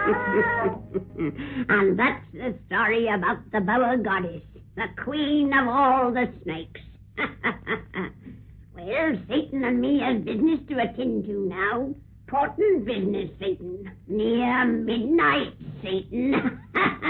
And that's the story about the Boa Goddess, the queen of all the snakes. Well, Satan and me has business to attend to now. Important business, Satan. Near midnight, Satan.